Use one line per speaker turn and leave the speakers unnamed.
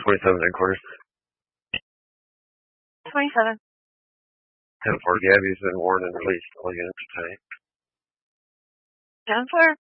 27 headquarters.
27.
10-4, Gabby's been warned and released. All units are tight.
10-4.